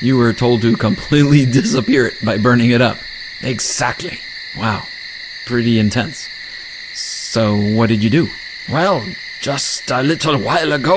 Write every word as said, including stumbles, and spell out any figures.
You were told to completely disappear it by burning it up. Exactly. Wow. Pretty intense. So what did you do? Well, just a little while ago,